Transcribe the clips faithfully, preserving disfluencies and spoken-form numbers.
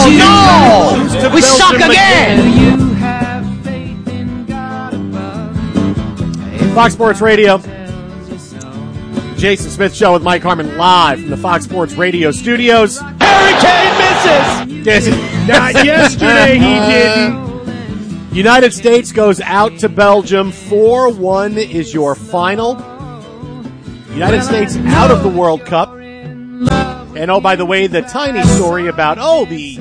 Oh, no! We suck again! Fox Sports Radio. Jason Smith Show with Mike Harmon live from the Fox Sports Radio studios. Harry Kane misses! Yes. Not yesterday, he didn't. United States goes out to Belgium. four one is your final. United States out of the World Cup. And oh, by the way, the tiny story about, oh, the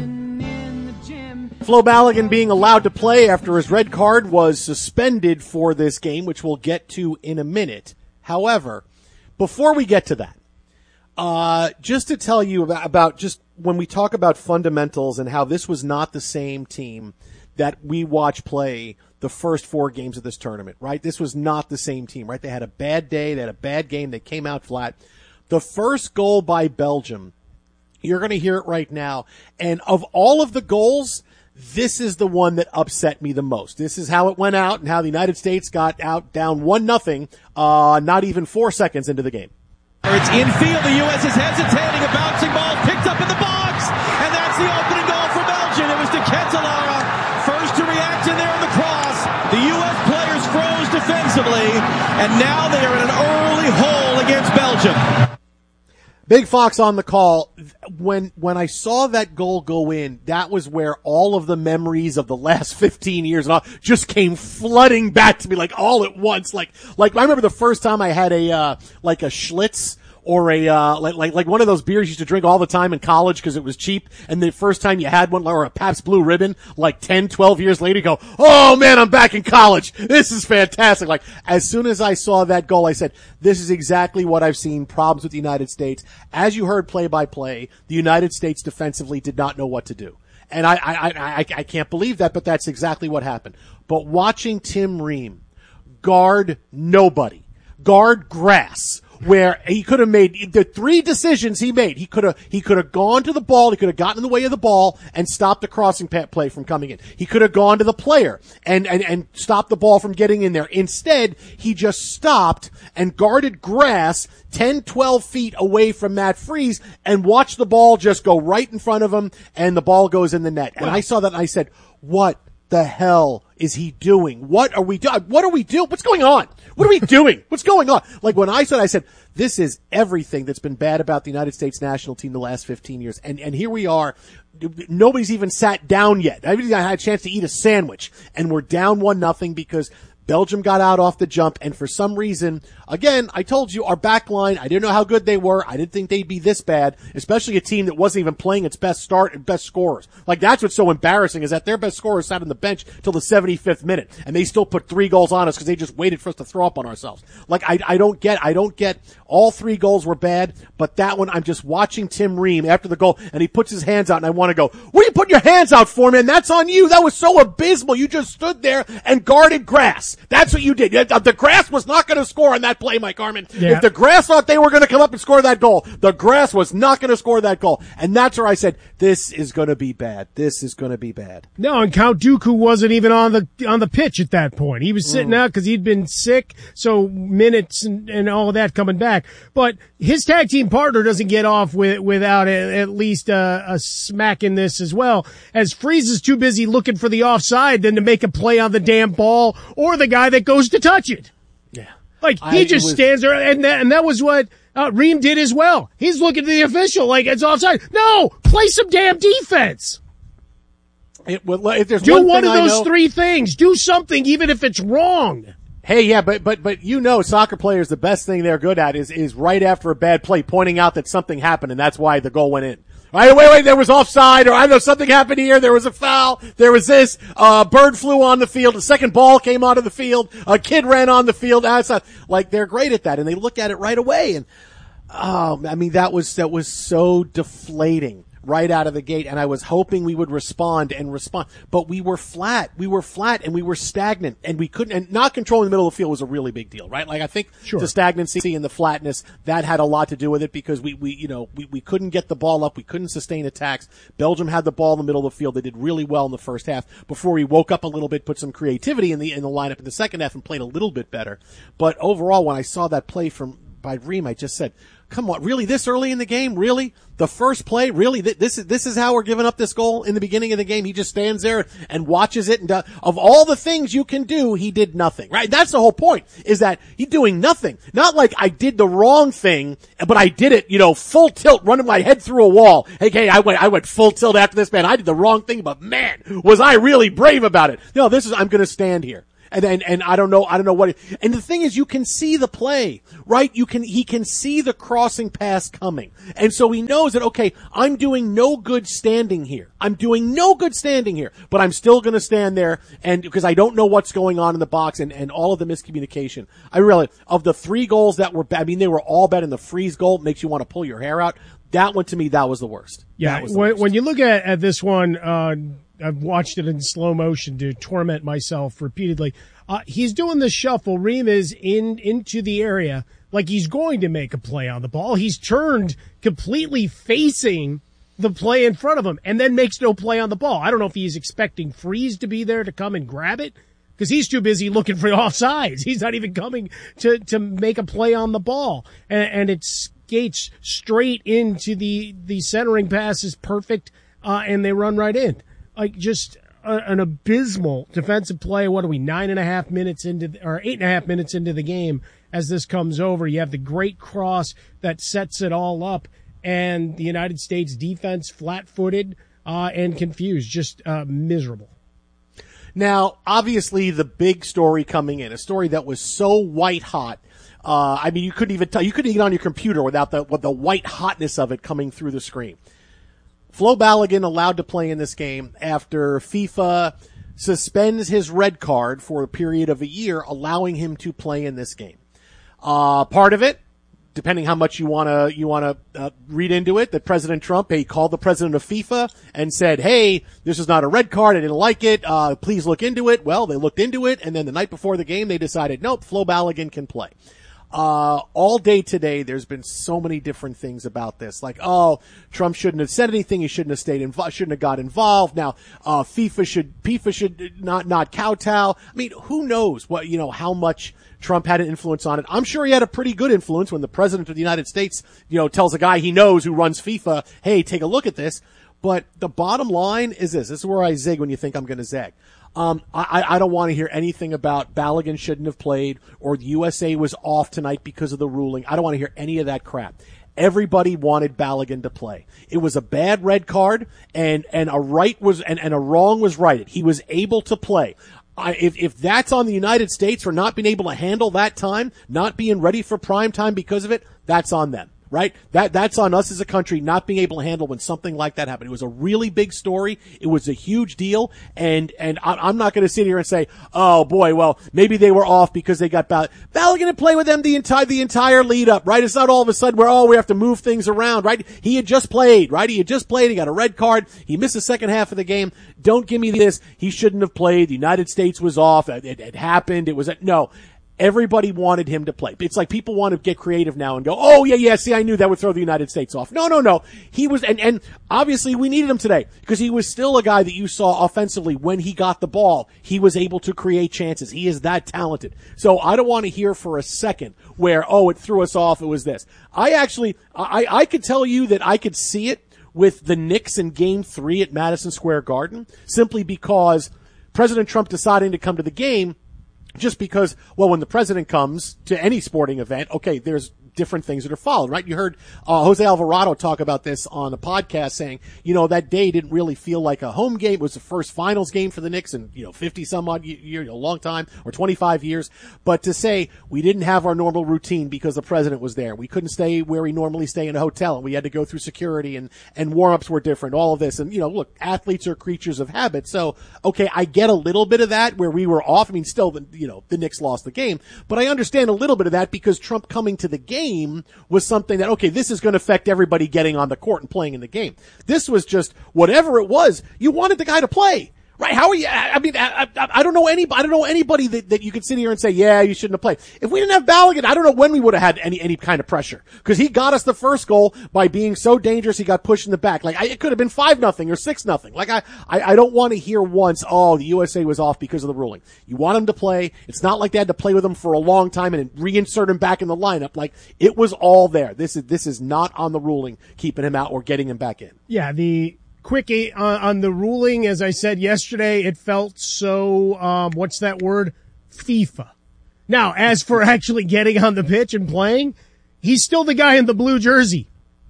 Flo Balogun being allowed to play after his red card was suspended for this game, which we'll get to in a minute. However, before we get to that, uh, just to tell you about, about just when we talk about fundamentals and how this was not the same team that we watch play the first four games of this tournament, right? This was not the same team, right? They had a bad day. They had a bad game. They came out flat. The first goal by Belgium, you're going to hear it right now. And of all of the goals, this is the one that upset me the most. This is how it went out and how the United States got out down one nothing, uh, not even four seconds into the game. It's infield. The U S is hesitating. A bouncing ball picked up in the box. And that's the opening goal for Belgium. It was De Ketelaere. First to react in there in the cross. The U S players froze defensively. And now they are in an early hole against Belgium. Big Fox on the call. When when I saw that goal go in, that was where all of the memories of the last fifteen years and all just came flooding back to me like all at once. Like like I remember the first time I had a uh like a Schlitz or a uh like like like one of those beers you used to drink all the time in college because it was cheap, and the first time you had one, or a Pabst Blue Ribbon, like ten, twelve years later, you go, oh man, I'm back in college. This is fantastic. Like, as soon as I saw that goal, I said, this is exactly what I've seen problems with the United States. As you heard play by play, the United States defensively did not know what to do. And I, I, I, I, I can't believe that, but that's exactly what happened. But watching Tim Ream guard nobody, guard grass, where he could have made the three decisions he made. He could have, he could have gone to the ball. He could have gotten in the way of the ball and stopped the crossing play from coming in. He could have gone to the player and, and, and stopped the ball from getting in there. Instead, he just stopped and guarded grass ten, twelve feet away from Matt Freese and watched the ball just go right in front of him, and the ball goes in the net. And I saw that and I said, what the hell is he doing? What are we doing? What are we doing? What's going on? What are we doing? What's going on? Like when I said, I said, this is everything that's been bad about the United States national team the last fifteen years. And, and here we are. Nobody's even sat down yet. I haven't had a chance to eat a sandwich, and we're down one nothing because Belgium got out off the jump, and for some reason, again, I told you, our back line, I didn't know how good they were. I didn't think they'd be this bad, especially a team that wasn't even playing its best start and best scorers. Like, that's what's so embarrassing, is that their best scorers sat on the bench till the seventy-fifth minute, and they still put three goals on us because they just waited for us to throw up on ourselves. Like, I, I don't get, I don't get, all three goals were bad, but that one, I'm just watching Tim Ream after the goal, and he puts his hands out, and I want to go, what are you putting your hands out for, man? That's on you. That was so abysmal. You just stood there and guarded grass. That's what you did. The grass was not going to score on that play, Mike Harmon. Yeah. If the grass thought they were going to come up and score that goal, the grass was not going to score that goal. And that's where I said, this is going to be bad. This is going to be bad. No, and Count Dooku wasn't even on the on the pitch at that point. He was sitting mm. out because he'd been sick, so minutes and, and all of that coming back. But his tag team partner doesn't get off with, without a, at least a, a smack in this as well, as Freese is too busy looking for the offside than to make a play on the damn ball or the guy that goes to touch it. Yeah. Like, he I, just was, stands there, and that, and that was what uh, Ream did as well. He's looking at the official like it's offside. No! Play some damn defense! It, well, if there's Do one, one thing of those know, three things. Do something, even if it's wrong. Hey, yeah, but, but, but you know, soccer players, the best thing they're good at is, is right after a bad play, pointing out that something happened, and that's why the goal went in. Right, wait, wait, there was offside, or I know something happened here, there was a foul, there was this, uh, bird flew on the field, the second ball came onto the field, a kid ran on the field, outside. Like, they're great at that, and they look at it right away, and, oh, I mean, that was, that was so deflating right out of the gate, and I was hoping we would respond and respond, but we were flat, we were flat, and we were stagnant, and we couldn't, and not controlling the middle of the field was a really big deal, right? Like, I think sure. the stagnancy and the flatness, that had a lot to do with it, because we, we, you know, we, we couldn't get the ball up, we couldn't sustain attacks. Belgium had the ball in the middle of the field, they did really well in the first half, before we woke up a little bit, put some creativity in the, in the lineup in the second half and played a little bit better. But overall, when I saw that play from, by Ream, I just said, come on, really this early in the game? Really? The first play? Really? This is, this is how we're giving up this goal in the beginning of the game? He just stands there and watches it, and does, of all the things you can do, he did nothing, right? That's the whole point, is that he's doing nothing. Not like I did the wrong thing, but I did it, you know, full tilt, running my head through a wall. Hey, hey, I went, I went full tilt after this, man. I did the wrong thing, but man, was I really brave about it. No, this is, I'm gonna stand here. And, and, and I don't know, I don't know what, it, and the thing is, you can see the play, right? You can, he can see the crossing pass coming. And so he knows that, okay, I'm doing no good standing here. I'm doing no good standing here, but I'm still gonna stand there, and, because I don't know what's going on in the box, and, and all of the miscommunication. I really, of the three goals that were bad, I mean, they were all bad, and the freeze goal makes you want to pull your hair out. That one, to me, that was the worst. Yeah, was the when, worst. when you look at, at this one, uh, I've watched it in slow motion to torment myself repeatedly. Uh, he's doing the shuffle. Ream is in, into the area like he's going to make a play on the ball. He's turned completely facing the play in front of him and then makes no play on the ball. I don't know if he's expecting Freeze to be there to come and grab it, because he's too busy looking for offsides. He's not even coming to, to make a play on the ball. And, and it skates straight into the, the centering pass is perfect, uh, and they run right in. Like, just a, an abysmal defensive play. What are we, nine and a half minutes into, the, or eight and a half minutes into the game as this comes over? You have the great cross that sets it all up, and the United States defense flat-footed uh, and confused, just uh, miserable. Now, obviously, the big story coming in, a story that was so white hot. Uh, I mean, you couldn't even tell, you couldn't get on your computer without the, with the white hotness of it coming through the screen. Flo Balogun allowed to play in this game after FIFA suspends his red card for a period of a year, allowing him to play in this game. Uh, part of it, depending how much you want to, you want to uh, read into it, that President Trump, he called the president of FIFA and said, hey, this is not a red card. I didn't like it. Uh, please look into it. Well, they looked into it, and then the night before the game, they decided, nope, Flo Balogun can play. Uh, all day today, there's been so many different things about this. Like, oh, Trump shouldn't have said anything. He shouldn't have stayed involved, shouldn't have got involved. Now, uh, FIFA should, FIFA should not, not kowtow. I mean, who knows what, you know, how much Trump had an influence on it. I'm sure he had a pretty good influence when the president of the United States, you know, tells a guy he knows who runs FIFA, hey, take a look at this. But the bottom line is this. This is where I zig when you think I'm going to zag. Um, I, I don't want to hear anything about Balogun shouldn't have played or the U S A was off tonight because of the ruling. I don't want to hear any of that crap. Everybody wanted Balogun to play. It was a bad red card, and, and a right was, and, and a wrong was righted. He was able to play. I, if, if that's on the United States for not being able to handle that time, not being ready for prime time because of it, that's on them. Right? That, that's on us as a country not being able to handle when something like that happened. It was a really big story. It was a huge deal. And, and I, I'm not going to sit here and say, oh boy, well, maybe they were off because they got Bal- Balogun to play with them the entire, the entire lead up, right? It's not all of a sudden where, oh, we have to move things around, right? He had just played, right? He had just played. He got a red card. He missed the second half of the game. Don't give me this. He shouldn't have played. The United States was off. It, it, it happened. It was a, no. Everybody wanted him to play. It's like people want to get creative now and go, oh yeah, yeah, see, I knew that would throw the United States off. No, no, no. He was, and, and obviously we needed him today because he was still a guy that you saw offensively when he got the ball. He was able to create chances. He is that talented. So I don't want to hear for a second where, oh, it threw us off. It was this. I actually, I, I could tell you that I could see it with the Knicks in game three at Madison Square Garden simply because President Trump deciding to come to the game. Just because, well, when the president comes to any sporting event, okay, there's different things that are followed, right? You heard uh, Jose Alvarado talk about this on a podcast saying, you know, that day didn't really feel like a home game. It was the first finals game for the Knicks in, you know, fifty some odd years, a long time, or twenty-five years. But to say we didn't have our normal routine because the president was there. We couldn't stay where we normally stay in a hotel, and we had to go through security, and, and warm-ups were different, all of this. And, you know, look, athletes are creatures of habit. So, okay, I get a little bit of that where we were off. I mean, still, the, you know, the Knicks lost the game. But I understand a little bit of that because Trump coming to the game was something that, okay, this is going to affect everybody getting on the court and playing in the game. This was just whatever it was. You wanted the guy to play, Right? How are you? I mean, I, I, I don't know any. I don't know anybody that, that you could sit here and say, yeah, you shouldn't have played. If we didn't have Balogun, I don't know when we would have had any any kind of pressure, because he got us the first goal by being so dangerous. He got pushed in the back. Like I, it could have been five nothing or six nothing. Like I, I, I don't want to hear once, oh, the U S A was off because of the ruling. You want him to play. It's not like they had to play with him for a long time and reinsert him back in the lineup. Like it was all there. This is this is not on the ruling keeping him out or getting him back in. Yeah, the. Quick on, on the ruling, as I said yesterday, it felt so, um, what's that word? FIFA. Now, as for actually getting on the pitch and playing, he's still the guy in the blue jersey.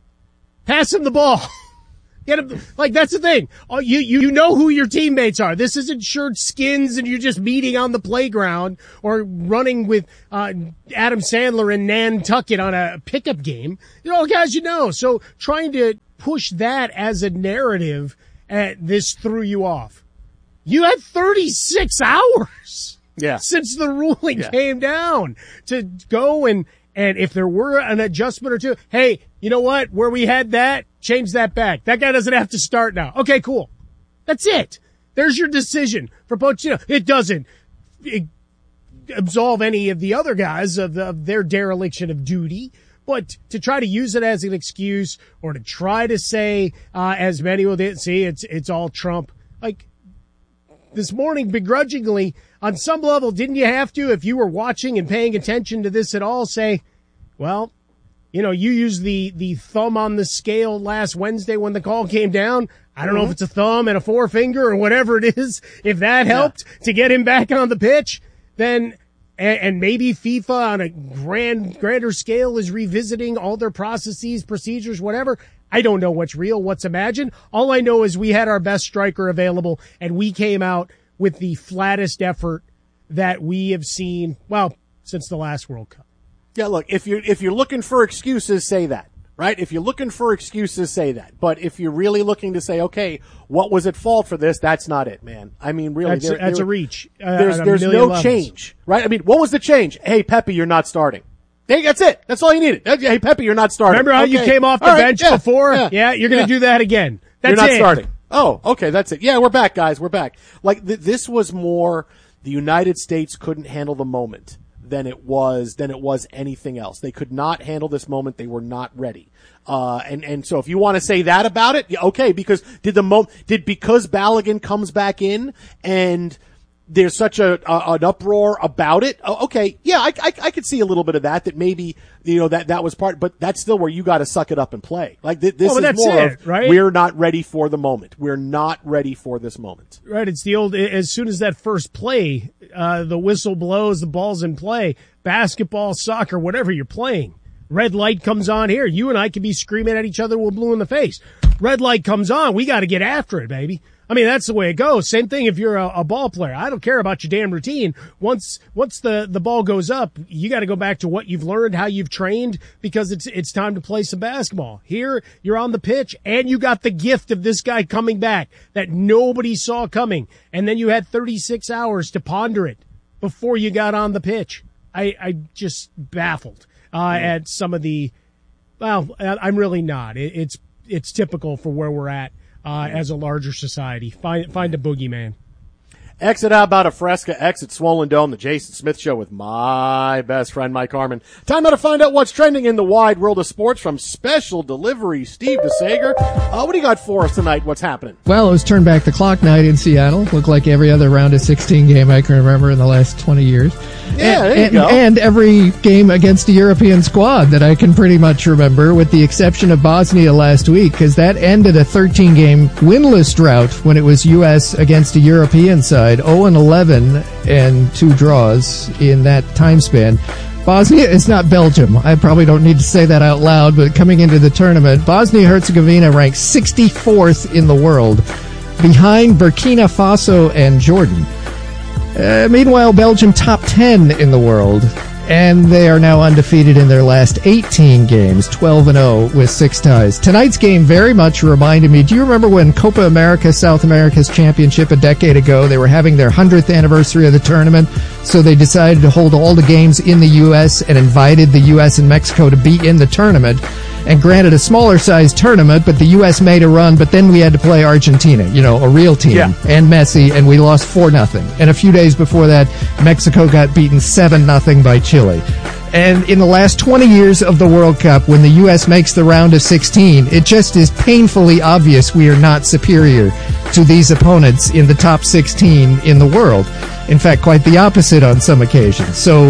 Pass him the ball. Get him, like, that's the thing. Oh, you, you know who your teammates are. This isn't shirt skins and you're just meeting on the playground or running with, uh, Adam Sandler and Nantucket on a pickup game. You know, guys, you know. So trying to push that as a narrative, uh, this threw you off. You had thirty-six hours yeah. since the ruling yeah. came down to go and, and if there were an adjustment or two, hey, you know what? Where we had that, change that back. That guy doesn't have to start now. Okay, cool. That's it. There's your decision for Pochettino. It doesn't it absolve any of the other guys of, the, of their dereliction of duty. But to try to use it as an excuse or to try to say, uh, as many will did, see, it's, it's all Trump. Like this morning, begrudgingly, on some level, didn't you have to, if you were watching and paying attention to this at all, say, well, you know, you used the, the thumb on the scale last Wednesday when the call came down. I don't mm-hmm. know if it's a thumb and a forefinger or whatever it is. If that helped yeah. to get him back on the pitch, then, and, and maybe FIFA on a grand, grander scale is revisiting all their processes, procedures, whatever. I don't know what's real, what's imagined. All I know is we had our best striker available and we came out with the flattest effort that we have seen, well, since the last World Cup. Yeah, look, if you're, if you're looking for excuses, say that, right? If you're looking for excuses, say that. But if you're really looking to say, okay, what was at fault for this? That's not it, man. I mean, really. That's, there, that's there, a reach. Uh, there's, there's no levels. change, right? I mean, what was the change? Hey, Pepe, you're not starting. Hey, that's it. That's all you needed. Hey, Pepe, you're not starting. Remember how okay. you came off the all bench right, yeah, before? Yeah, yeah you're going to yeah. do that again. That's You're not it. starting. Oh, okay, that's it. Yeah, we're back, guys. We're back. Like, th- this was more the United States couldn't handle the moment than it was, than it was anything else. They could not handle this moment. They were not ready. Uh, and, and so if you want to say that about it, yeah, okay, because did the mo, did, because Balogun comes back in and there's such a, a an uproar about it. Oh, okay, yeah, I, I I could see a little bit of that. That maybe you know that that was part, but that's still where you got to suck it up and play. Like th- this well, is that's more it, of right? We're not ready for the moment. We're not ready for this moment. Right. It's the old. As soon as that first play, uh, the whistle blows, the ball's in play. Basketball, soccer, whatever you're playing. Red light comes on here. You and I could be screaming at each other. We're blue in the face. Red light comes on. We got to get after it, baby. I mean, that's the way it goes. Same thing if you're a, a ball player. I don't care about your damn routine. Once, once the, the ball goes up, you got to go back to what you've learned, how you've trained, because it's, it's time to play some basketball. Here, you're on the pitch and you got the gift of this guy coming back that nobody saw coming. And then you had thirty-six hours to ponder it before you got on the pitch. I, I just baffled, uh, mm-hmm. at some of the, well, I'm really not. It, it's, it's typical for where we're at. Uh, as a larger society. Find, find a boogeyman. Exit out about a Fresca, exit Swollen Dome, the Jason Smith Show with my best friend, Mike Harmon. Time now to find out what's trending in the wide world of sports from Special Delivery, Steve DeSager. Uh, what do you got for us tonight? What's happening? Well, it was turn back the clock night in Seattle. Looked like every other round of sixteen game I can remember in the last twenty years. Yeah, and, there you and, go. And every game against a European squad that I can pretty much remember, with the exception of Bosnia last week, because that ended a thirteen game winless drought when it was U S against a European side, oh and eleven and two draws in that time span. Bosnia is not Belgium. I probably don't need to say that out loud, but coming into the tournament, Bosnia-Herzegovina ranked sixty-fourth in the world, behind Burkina Faso and Jordan. Uh, meanwhile, Belgium top ten in the world, and they are now undefeated in their last eighteen games, twelve and oh with six ties. Tonight's game very much reminded me, do you remember when Copa America, South America's championship a decade ago, they were having their hundredth anniversary of the tournament, so they decided to hold all the games in the U S and invited the U S and Mexico to be in the tournament. And granted, a smaller sized tournament, but the U S made a run, but then we had to play Argentina, you know, a real team, yeah. and Messi, and we lost four nothing. And a few days before that, Mexico got beaten seven nothing by Chile. And in the last twenty years of the World Cup, when the U S makes the round of sixteen, it just is painfully obvious we are not superior to these opponents in the top sixteen in the world. In fact, quite the opposite on some occasions. So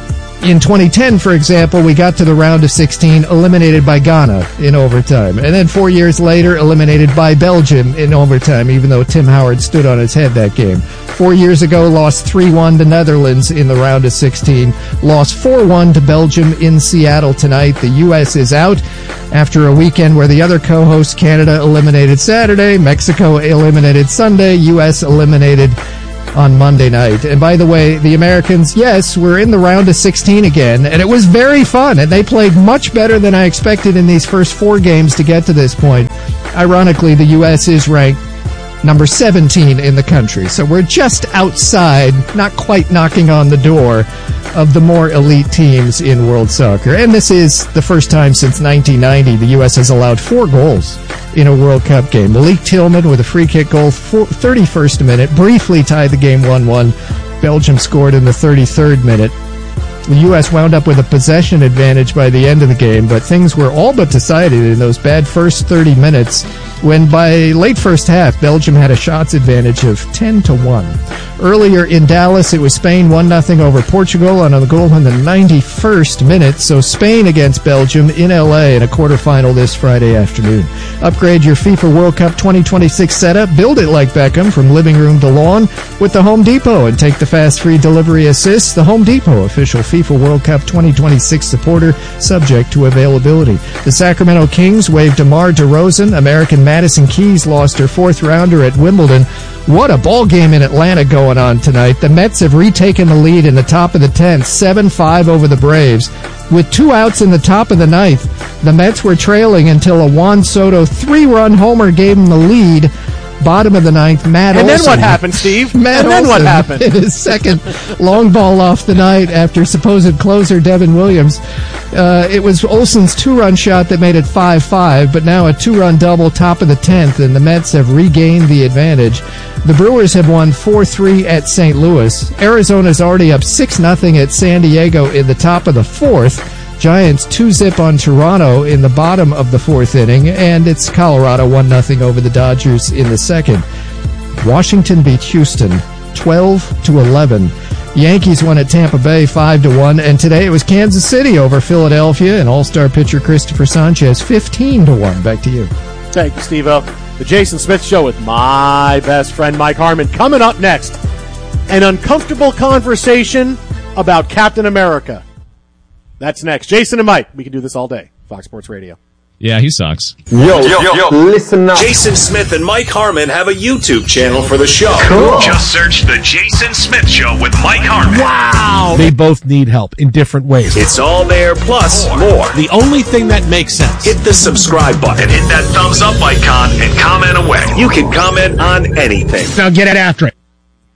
in twenty ten, for example, we got to the round of sixteen, eliminated by Ghana in overtime. And then four years later, eliminated by Belgium in overtime, even though Tim Howard stood on his head that game. Four years ago, lost three one to Netherlands in the round of sixteen. Lost four one to Belgium in Seattle tonight. The U S is out after a weekend where the other co-host, Canada, eliminated Saturday, Mexico eliminated Sunday, U S eliminated on Monday night. And by the way, the Americans, yes, we're in the round of sixteen again, and it was very fun, and they played much better than I expected in these first four games to get to this point. Ironically, the U S is ranked number seventeen in the country, so we're just outside, not quite knocking on the door of the more elite teams in world soccer. And this is the first time since nineteen ninety the U S has allowed four goals in a World Cup game. Malik Tillman with a free kick goal, thirty-first minute, briefly tied the game one one. Belgium scored in the thirty-third minute. The U S wound up with a possession advantage by the end of the game, but things were all but decided in those bad first thirty minutes when by late first half, Belgium had a shots advantage of ten to one. Earlier in Dallas, it was Spain one nothing over Portugal on a goal in the ninety-first minute, so Spain against Belgium in L A in a quarterfinal this Friday afternoon. Upgrade your FIFA World Cup twenty twenty-six setup, build it like Beckham from living room to lawn with the Home Depot and take the fast free delivery assist. The Home Depot, official FIFA World Cup twenty twenty-six supporter, subject to availability. The Sacramento Kings waived DeMar DeRozan. American Madison Keys lost her fourth rounder at Wimbledon. What a ball game in Atlanta going on tonight. The Mets have retaken the lead in the top of the tenth, seven five over the Braves. With two outs in the top of the ninth, the Mets were trailing until a Juan Soto three-run homer gave them the lead. Bottom of the ninth, Matt and Olson. And then what happened, Steve? Matt and then Olson what happened? hit his second long ball off the night after supposed closer Devin Williams. Uh, it was Olson's two-run shot that made it five five, but now a two-run double top of the tenth, and the Mets have regained the advantage. The Brewers have won four three at Saint Louis. Arizona's already up six nothing at San Diego in the top of the fourth. Giants two zip on Toronto in the bottom of the fourth inning, and it's Colorado one nothing over the Dodgers in the second. Washington beat Houston twelve to eleven. Yankees won at Tampa Bay five to one, and today it was Kansas City over Philadelphia, and all-star pitcher Christopher Sanchez fifteen to one. Back to you. Thank you, Steve-O. The Jason Smith Show with my best friend Mike Harmon. Coming up next, an uncomfortable conversation about Captain America. That's next. Jason and Mike. We can do this all day. Fox Sports Radio. Yeah, he sucks. Yo, yo, yo, listen up. Jason Smith and Mike Harmon have a YouTube channel for the show. Cool. Just search The Jason Smith Show with Mike Harmon. Wow. They both need help in different ways. It's all there, plus more. The only thing that makes sense. Hit the subscribe button. And hit that thumbs up icon and comment away. You can comment on anything. Now get it after it.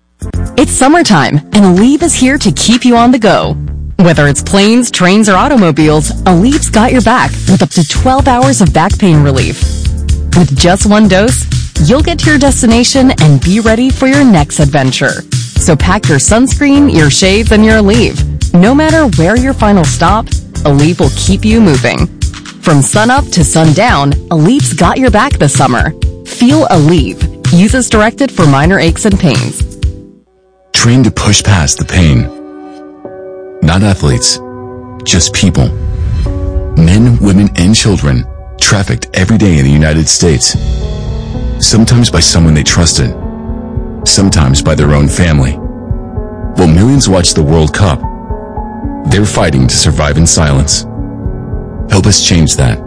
It's summertime, and Aleve is here to keep you on the go. Whether it's planes, trains, or automobiles, Aleve's got your back with up to twelve hours of back pain relief. With just one dose, you'll get to your destination and be ready for your next adventure. So pack your sunscreen, your shades, and your Aleve. No matter where your final stop, Aleve will keep you moving. From sunup to sundown, Aleve's got your back this summer. Feel Aleve. Use as directed for minor aches and pains. Train to push past the pain. Not athletes, just people. Men, women, and children trafficked every day in the United States. Sometimes by someone they trusted, sometimes by their own family. While millions watch the World Cup, they're fighting to survive in silence. Help us change that.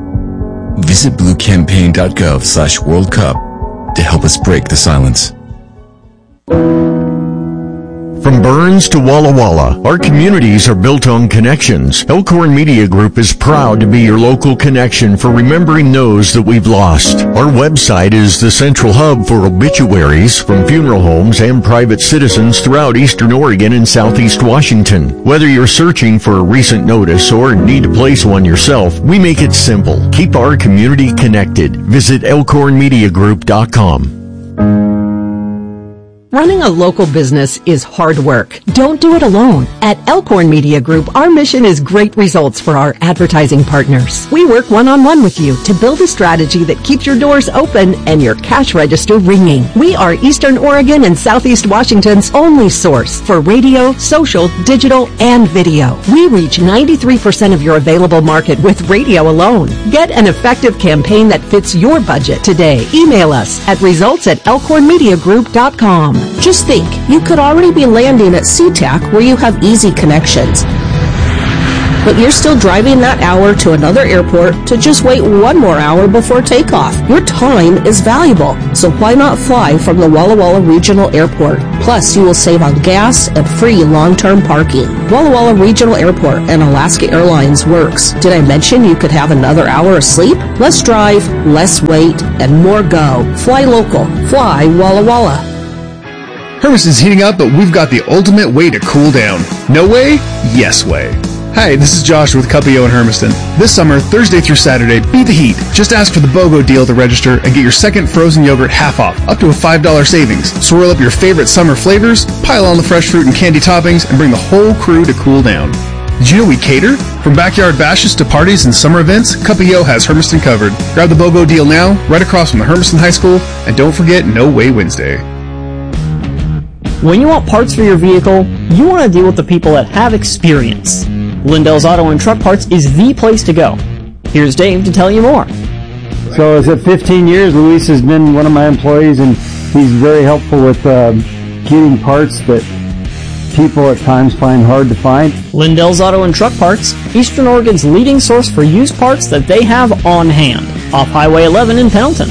Visit bluecampaign.gov slash World Cup to help us break the silence. From Burns to Walla Walla, our communities are built on connections. Elkhorn Media Group is proud to be your local connection for remembering those that we've lost. Our website is the central hub for obituaries from funeral homes and private citizens throughout Eastern Oregon and Southeast Washington. Whether you're searching for a recent notice or need to place one yourself, we make it simple. Keep our community connected. Visit elkhorn media group dot com. Running a local business is hard work. Don't do it alone. At Elkhorn Media Group, our mission is great results for our advertising partners. We work one-on-one with you to build a strategy that keeps your doors open and your cash register ringing. We are Eastern Oregon and Southeast Washington's only source for radio, social, digital, and video. We reach ninety-three percent of your available market with radio alone. Get an effective campaign that fits your budget today. Email us at results at elkhorn media group dot com. Just think, you could already be landing at SeaTac where you have easy connections. But you're still driving that hour to another airport to just wait one more hour before takeoff. Your time is valuable, so why not fly from the Walla Walla Regional Airport? Plus, you will save on gas and free long-term parking. Walla Walla Regional Airport and Alaska Airlines works. Did I mention you could have another hour of sleep? Less drive, less wait, and more go. Fly local. Fly Walla Walla. Hermiston's heating up, but we've got the ultimate way to cool down. No way? Yes way. Hi, this is Josh with Cuppio in Hermiston. This summer, Thursday through Saturday, beat the heat. Just ask for the BOGO deal to register and get your second frozen yogurt half off, up to a five dollars savings. Swirl up your favorite summer flavors, pile on the fresh fruit and candy toppings, and bring the whole crew to cool down. Did you know we cater? From backyard bashes to parties and summer events, Cuppio has Hermiston covered. Grab the BOGO deal now, right across from the Hermiston High School, and don't forget No Way Wednesday. When you want parts for your vehicle, you want to deal with the people that have experience. Lindell's Auto and Truck Parts is the place to go. Here's Dave to tell you more. So is it fifteen years? Luis has been one of my employees, and he's very helpful with uh, getting parts that people at times find hard to find. Lindell's Auto and Truck Parts, Eastern Oregon's leading source for used parts that they have on hand, off Highway eleven in Pendleton.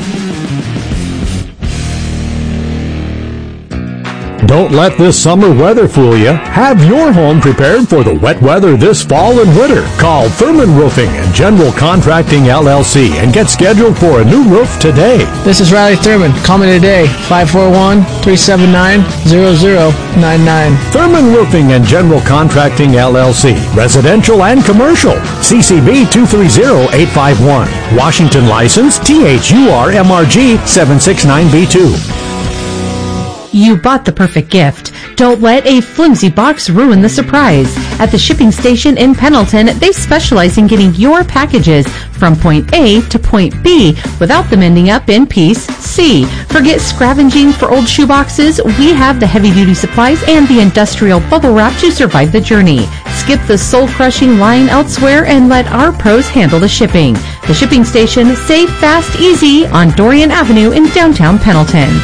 Don't let this summer weather fool you. Have your home prepared for the wet weather this fall and winter. Call Thurman Roofing and General Contracting L L C and get scheduled for a new roof today. This is Riley Thurman. Call me today, five four one, three seven nine, zero zero nine nine. Thurman Roofing and General Contracting L L C. Residential and commercial. C C B two three zero eight five one. Washington license T H U R M R G seven six nine B two. You bought the perfect gift. Don't let a flimsy box ruin the surprise. At the shipping station in Pendleton, they specialize in getting your packages from point A to point B without them ending up in piece C. Forget scavenging for old shoeboxes. We have the heavy-duty supplies and the industrial bubble wrap to survive the journey. Skip the soul-crushing line elsewhere and let our pros handle the shipping. The shipping station, safe, fast, easy on Dorian Avenue in downtown Pendleton.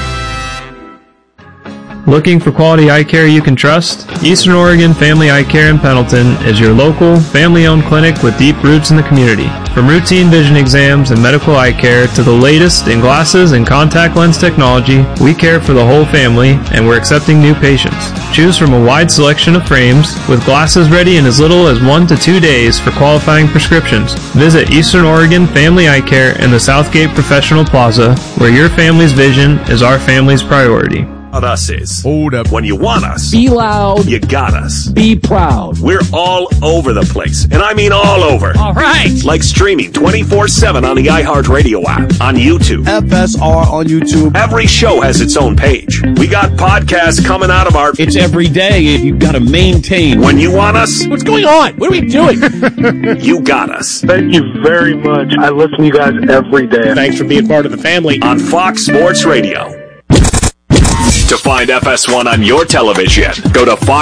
Looking for quality eye care you can trust? Eastern Oregon Family Eye Care in Pendleton is your local, family-owned clinic with deep roots in the community. From routine vision exams and medical eye care to the latest in glasses and contact lens technology, we care for the whole family and we're accepting new patients. Choose from a wide selection of frames with glasses ready in as little as one to two days for qualifying prescriptions. Visit Eastern Oregon Family Eye Care in the Southgate Professional Plaza, where your family's vision is our family's priority. What us is. Hold up. When you want us. Be loud. You got us. Be proud. We're all over the place. And I mean all over. All right. Like streaming twenty-four seven on the iHeartRadio app, on YouTube. F S R on YouTube. Every show has its own page. We got podcasts coming out of our... It's every day. You've got to maintain. When you want us. What's going on? What are we doing? You got us. Thank you very much. I listen to you guys every day. Thanks for being part of the family. On Fox Sports Radio. To find F S one on your television, go to Fox